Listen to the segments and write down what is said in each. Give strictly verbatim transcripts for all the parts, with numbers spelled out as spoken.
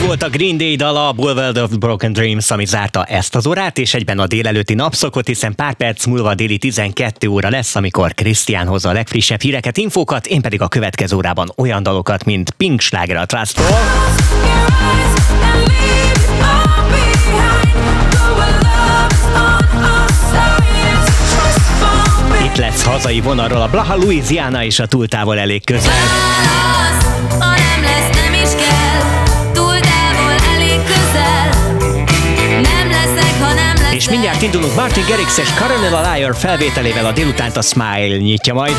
volt a Green Day dala, a Boulevard of Broken Dreams, ami zárta ezt az órát, és egyben a délelőtti napszokot, hiszen pár perc múlva déli tizenkettő óra lesz, amikor Krisztián hozza a legfrissebb híreket, infókat, én pedig a következő órában olyan dalokat, mint Pink Schlager a Trustról. Itt lesz hazai vonalról a Blaha Louisiana és a Túl távol elég közel. És mindjárt indulunk Martin Garrix és Coronel Liar felvételével, a délutánt a Smile nyitja majd.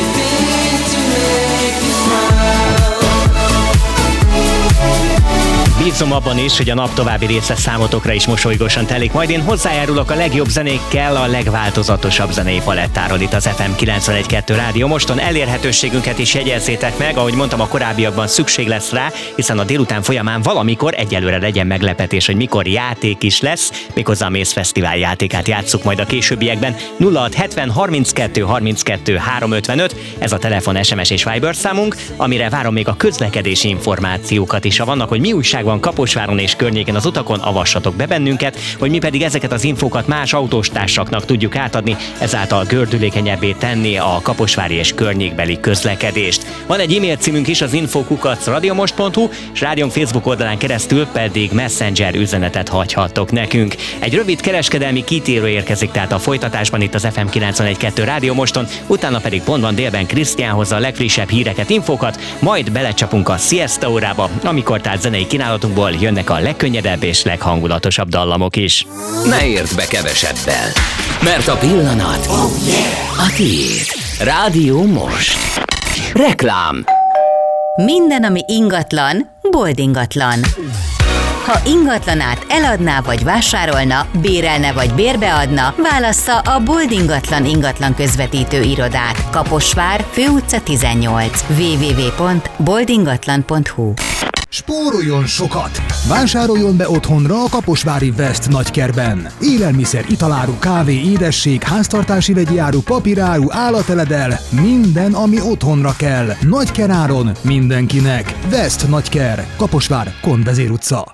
Bízom abban is, hogy a nap további része számotokra is mosolygósan telik, majd én hozzájárulok a legjobb zenékkel, a legváltozatosabb zenei palettáról itt az ef em kilencvenegy kettő Rádió Moston. Elérhetőségünket is jegyezzétek meg, ahogy mondtam, a korábbiakban szükség lesz rá, hiszen a délután folyamán valamikor, egyelőre legyen meglepetés, hogy mikor játék is lesz, méghozzá a Mész Fesztivál játékát játsszuk majd a későbbiekben. nulla hat hetven harminckettő harminckettő háromszázötvenöt, ez a telefon, es em es és Viber számunk, amire várom még a közlekedési információkat is. Ha vannak, hogy mi újság van Kaposváron és környéken az utakon, avassatok be bennünket, hogy mi pedig ezeket az infókat más autóstársaknak tudjuk átadni, ezáltal gördülékenyebbé tenni a kaposvári és környékbeli közlekedést. Van egy e-mail címünk is, az info kukac radiomost pont hu, és rádiónk Facebook oldalán keresztül pedig Messenger üzenetet hagyhattok nekünk. Egy rövid kereskedelmi kitérő érkezik tehát a folytatásban itt az ef em kilencvenegy kettő Rádió Moston, utána pedig pontban délben Krisztián hozza a legfrissebb híreket, infókat, majd belecsapunk a siesta órába, amikor tehát zenei kínálatunkból jönnek a legkönnyedebb és leghangulatosabb dallamok is. Ne értsd be kevesebbel, mert a pillanat oh, yeah. a tiéd. Rádió Most. Reklám. Minden, ami ingatlan, boldingatlan. Ha ingatlanát eladná vagy vásárolna, bérelne vagy bérbeadna, válassza a Bold Ingatlan ingatlan közvetítő irodát. Kaposvár, Főutca tizennyolc. double-u double-u double-u pont bold ingatlan pont hu. Spóroljon sokat! Vásároljon be otthonra a kaposvári West Nagykerben. Élelmiszer, italáru, kávé, édesség, háztartási vegyi áru, papíráru, állateledel, minden, ami otthonra kell. Nagykeráron mindenkinek. West Nagyker, Kaposvár, Konvezér utca.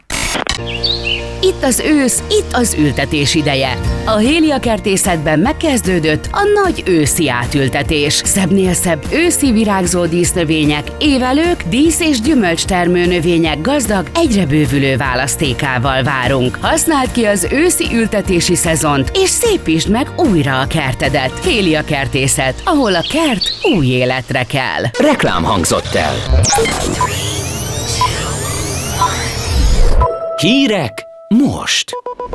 Itt az ősz, itt az ültetés ideje. A Hélia Kertészetben megkezdődött a nagy őszi átültetés. Szebbnél szebb őszi virágzó dísznövények, évelők, dísz- és gyümölcstermő növények gazdag, egyre bővülő választékával várunk. Használd ki az őszi ültetési szezont, és szépítsd meg újra a kertedet. Hélia Kertészet, ahol a kert új életre kell. Reklám hangzott el. Hírek most.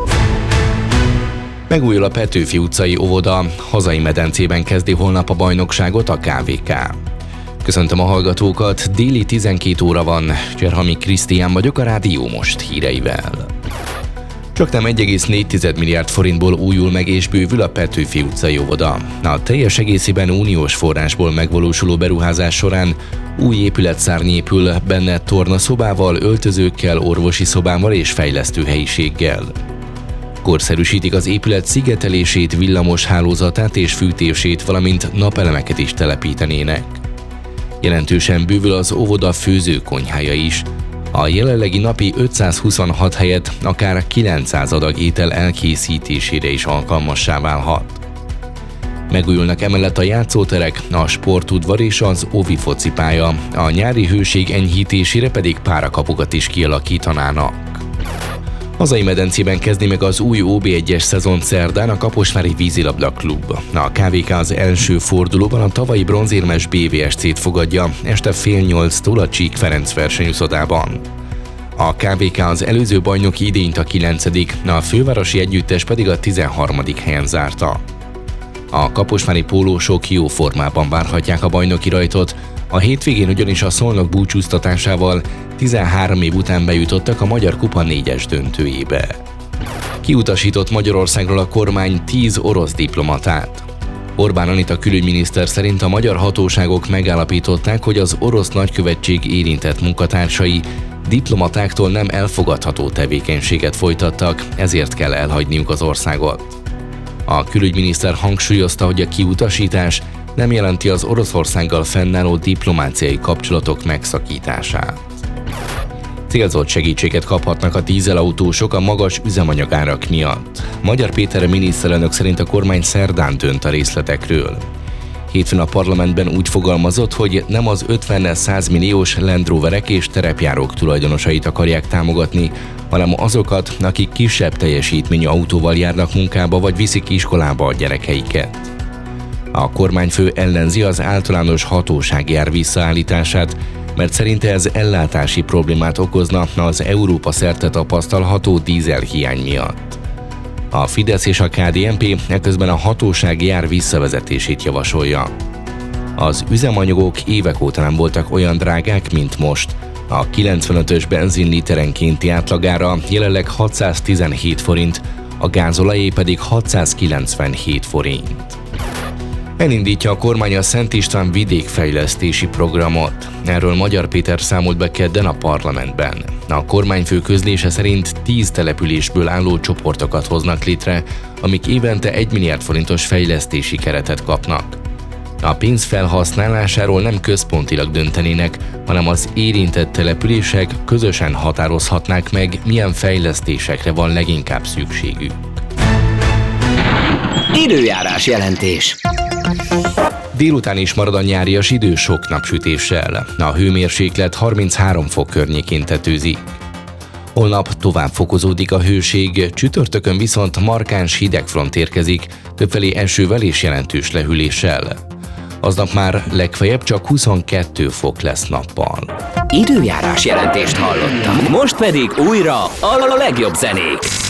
Megújul a Petőfi utcai óvoda, hazai medencében kezdi holnap a bajnokságot a ká vé ká. Köszöntöm a hallgatókat, déli tizenkét óra van, Cserhami Krisztián vagyok a Rádió Most híreivel. Csaknem egy egész négy milliárd forintból újul meg és bővül a Petőfi utcai óvoda. A teljes egészében uniós forrásból megvalósuló beruházás során új épületszárny épül, benne tornaszobával, öltözőkkel, orvosi szobával és fejlesztő helyiséggel. Korszerűsítik az épület szigetelését, villamos hálózatát és fűtését, valamint napelemeket is telepítenének. Jelentősen bővül az óvoda főzőkonyhája is. A jelenlegi napi ötszázhuszonhat helyett akár kilencszáz adag étel elkészítésére is alkalmassá válhat. Megújulnak emellett a játszóterek, a sportudvar és az óvi focipálya, a nyári hőség enyhítésére pedig párakapukat is kialakítanának. Hazai medencében kezdi meg az új ó bé egyes szezon szerdán a Kaposvári Vízilabda Klub. A ká vé ká az első fordulóban a tavalyi bronzérmes bé vé es cét fogadja este fél nyolctól a Csík Ferenc versenyszodában. A ká vé ká az előző bajnoki idényt a kilencedik, a fővárosi együttes pedig a tizenharmadik helyen zárta. A kaposvári pólósok jó formában várhatják a bajnoki rajtot, a hétvégén ugyanis a Szolnok búcsúztatásával tizenhárom év után bejutottak a Magyar Kupa négyes döntőjébe. Kiutasított Magyarországról a kormány tíz orosz diplomatát. Orbán Anita külügyminiszter szerint a magyar hatóságok megállapították, hogy az orosz nagykövetség érintett munkatársai diplomatáktól nem elfogadható tevékenységet folytattak, ezért kell elhagyniuk az országot. A külügyminiszter hangsúlyozta, hogy a kiutasítás nem jelenti az Oroszországgal fennálló diplomáciai kapcsolatok megszakítását. Célzott segítséget kaphatnak a dízelautósok a magas üzemanyagárak miatt. Magyar Péter miniszterelnök szerint a kormány szerdán dönt a részletekről. Hétfőn a parlamentben úgy fogalmazott, hogy nem az ötven-száz milliós Land Roverek és terepjárók tulajdonosait akarják támogatni, hanem azokat, akik kisebb teljesítményű autóval járnak munkába vagy viszik iskolába a gyerekeiket. A kormányfő ellenzi az általános hatósági ár visszaállítását, mert szerinte ez ellátási problémát okozna az Európa szerte tapasztalható dízelhiány miatt. A Fidesz és a ká dé en pé eközben a hatósági ár visszavezetését javasolja. Az üzemanyagok évek óta nem voltak olyan drágák, mint most. A kilencvenötös benzin literenkénti átlagára jelenleg hatszáztizenhét forint, a gázolajé pedig hatszázkilencvenhét forint. Elindítja a kormány a Szent István vidékfejlesztési programot. Erről Magyar Péter számolt be kedden a parlamentben. A kormányfő közlése szerint tíz településből álló csoportokat hoznak létre, amik évente egy milliárd forintos fejlesztési keretet kapnak. A pénz felhasználásáról nem központilag döntenének, hanem az érintett települések közösen határozhatnák meg, milyen fejlesztésekre van leginkább szükségük. Időjárás jelentés. Délután is marad a nyárias idő sok napsütéssel. A hőmérséklet harminchárom fok környékén tetőzik. Holnap tovább fokozódik a hőség, csütörtökön viszont markáns hidegfront érkezik, többfelé esővel és jelentős lehűléssel. Aznap már legfeljebb csak huszonkettő fok lesz nappal. Időjárás jelentést hallottak. Most pedig újra a legjobb zenék.